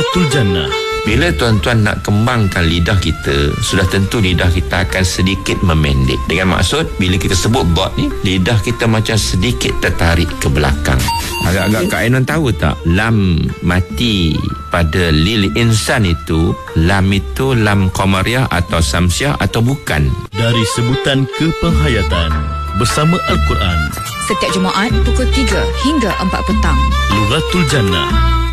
Lughatul Jannah. Bila tuan-tuan nak kembangkan lidah kita, sudah tentu lidah kita akan sedikit memendek. Dengan maksud, bila kita sebut dot ni, lidah kita macam sedikit tertarik ke belakang. Agak-agak Kak Ainon tahu tak, lam mati pada lil insan itu, lam itu lam qamariyah atau samsiah atau bukan? Dari sebutan kepenghayatan bersama Al-Quran. Setiap Jumaat pukul 3 hingga 4 petang. Lughatul Jannah.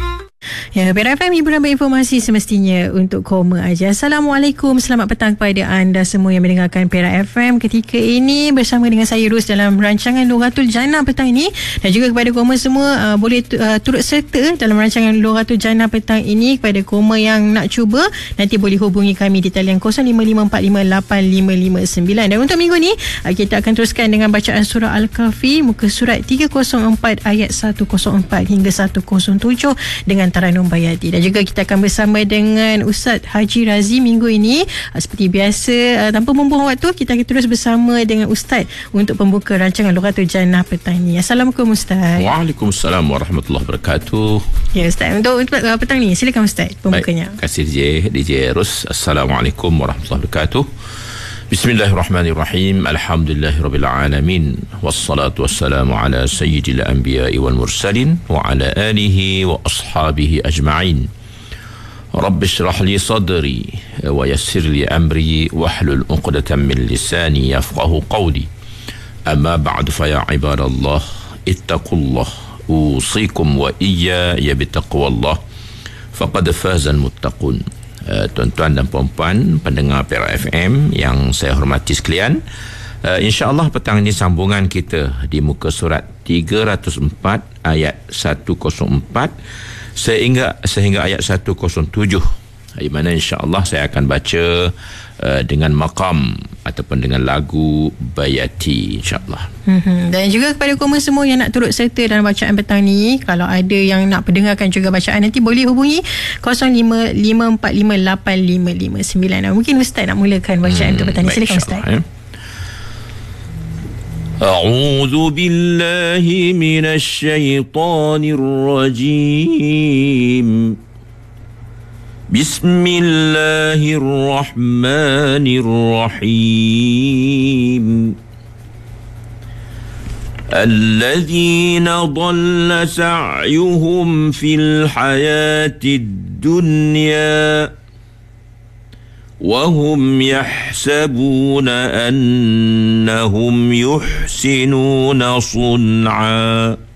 Ya, Perak FM hiburan berinformasi semestinya untuk koma aja. Assalamualaikum, selamat petang kepada anda semua yang mendengarkan Perak FM ketika ini bersama dengan saya Ros dalam rancangan Lughatul Jannah petang ini, dan juga kepada koma semua boleh turut serta dalam rancangan Lughatul Jannah petang ini. Kepada koma yang nak cuba, nanti boleh hubungi kami di talian 0554585559. Dan untuk minggu ni kita akan teruskan dengan bacaan surah Al-Kahfi muka surat 304 ayat 104 hingga 107 dengan Taranum Bayati. Dan juga kita akan bersama dengan Ustaz Haji Razi minggu ini. Seperti biasa, tanpa membuang waktu, kita akan terus bersama dengan Ustaz untuk pembuka rancangan Lughatul Jannah petang ni. Assalamualaikum Ustaz. Waalaikumsalam warahmatullahi wabarakatuh. Ya Ustaz, untuk petang ni silakan Ustaz pembukanya. Baik, terima kasih DJ Rus. Assalamualaikum warahmatullahi wabarakatuh. Bismillahirrahmanirrahim. Alhamdulillahirabbil alamin. Wassalatu wassalamu ala sayyidil anbiya'i wal mursalin wa ala alihi wa ashabihi ajma'in. Rabbi shrah li sadri wa yassir li amri wahlul 'uqdatam min lisani yafqahu qawli. Amma ba'du fa ya ibadallah ittaqullah usikum wa iyya bittaqwallah faqad fazal muttaqun. Tuan-tuan dan puan-puan pendengar Perak FM yang saya hormati sekalian, insya-Allah petang ini sambungan kita di muka surat 304 ayat 104 sehingga ayat 107, di mana insya-Allah saya akan baca dengan maqam ataupun dengan lagu Bayati, insya-Allah. Dan juga kepada kaum semua yang nak turut serta dalam bacaan petang ni, kalau ada yang nak pendengarkan juga bacaan, nanti boleh hubungi 0554585559. Mungkin Ustaz nak mulakan bacaan untuk petang ni. Silakan Ustaz. A'udzu billahi minasy syaithanir rajim. Bismillahirrahmanirrahim. الذين ضل سعيهم في الحياة الدنيا وهم يحسبون أنهم يحسنون صنعا